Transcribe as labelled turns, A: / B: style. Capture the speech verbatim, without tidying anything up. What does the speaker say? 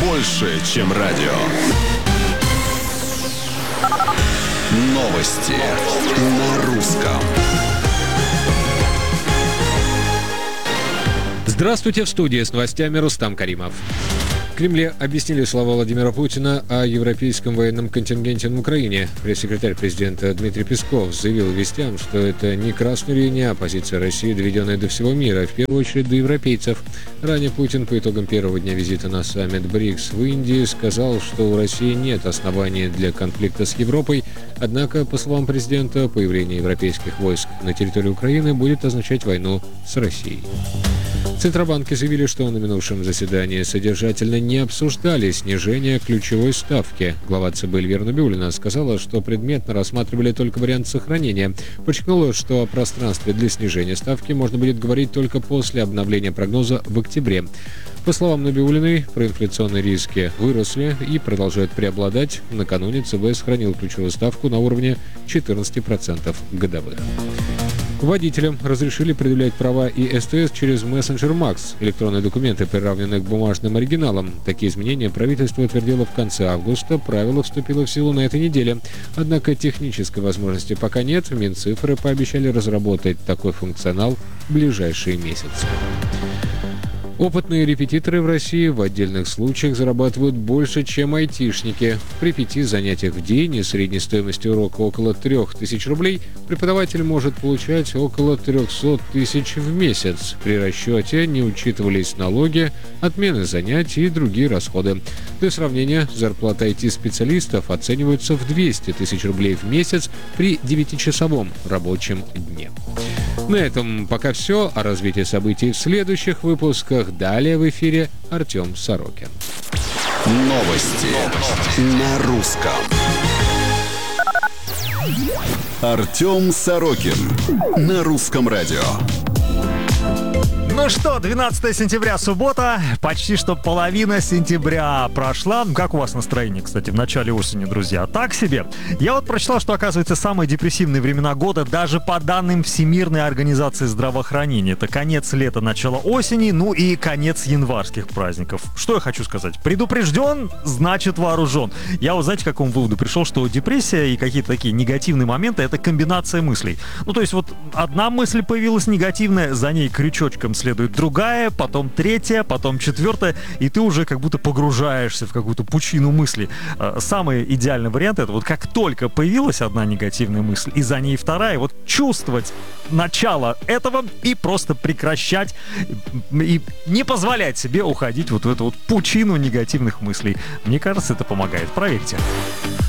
A: больше, чем радио. Новости на русском.
B: Здравствуйте, в студии с новостями Рустам Каримов. В Кремле объяснили слова Владимира Путина о европейском военном контингенте на Украине. Пресс-секретарь президента Дмитрий Песков заявил вестям, что это не красная линия, а позиция России, доведенная до всего мира, в первую очередь до европейцев. Ранее Путин по итогам первого дня визита на саммит БРИКС в Индии сказал, что у России нет оснований для конфликта с Европой. Однако, по словам президента, появление европейских войск на территории Украины будет означать войну с Россией. Центробанки заявили, что на минувшем заседании содержательно не обсуждали снижение ключевой ставки. Глава ЦБ Эльвира Набиуллина сказала, что предметно рассматривали только вариант сохранения. Подчеркнула, что о пространстве для снижения ставки можно будет говорить только после обновления прогноза в октябре. По словам Набиуллиной, проинфляционные риски выросли и продолжают преобладать. Накануне ЦБ сохранил ключевую ставку на уровне четырнадцать процентов годовых. Водителям разрешили предъявлять права и СТС через мессенджер Макс. Электронные документы приравнены к бумажным оригиналам. Такие изменения правительство утвердило в конце августа. Правило вступило в силу на этой неделе. Однако технической возможности пока нет. Минцифры пообещали разработать такой функционал в ближайшие месяцы. Опытные репетиторы в России в отдельных случаях зарабатывают больше, чем айтишники. При пяти занятиях в день и средней стоимости урока около трех тысяч рублей преподаватель может получать около трехсот тысяч в месяц. При расчете не учитывались налоги, отмены занятий и другие расходы. Для сравнения, зарплата ай ти-специалистов оценивается в двести тысяч рублей в месяц при девятичасовом рабочем дне. На этом пока все. О развитии событий в следующих выпусках. Далее в эфире Артем Сорокин.
A: Новости, Новости. На русском. Артем Сорокин. На русском радио.
C: Ну что, двенадцатое сентября, суббота, почти что половина сентября прошла. Как у вас настроение, кстати, в начале осени, друзья? Так себе. Я вот прочитал, что, оказывается, самые депрессивные времена года даже по данным Всемирной организации здравоохранения. Это конец лета, начало осени, ну и конец январских праздников. Что я хочу сказать? Предупрежден, значит вооружен. Я вот, знаете, к какому выводу пришел, что депрессия и какие-то такие негативные моменты — это комбинация мыслей. Ну, то есть вот одна мысль появилась негативная, за ней крючочком следует другая, потом третья, потом четвертая, и ты уже как будто погружаешься в какую-то пучину мыслей. Самый идеальный вариант — это вот как только появилась одна негативная мысль, и за ней вторая, вот чувствовать начало этого и просто прекращать, и не позволять себе уходить вот в эту вот пучину негативных мыслей. Мне кажется, это помогает. Проверьте.